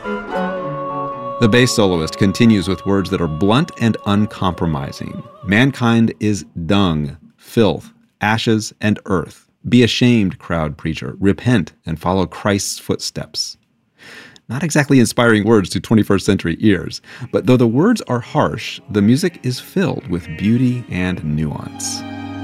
The bass soloist continues with words that are blunt and uncompromising. Mankind is dung, filth, ashes, and earth. Be ashamed, crowd preacher. Repent and follow Christ's footsteps. Not exactly inspiring words to 21st century ears, but though the words are harsh, the music is filled with beauty and nuance.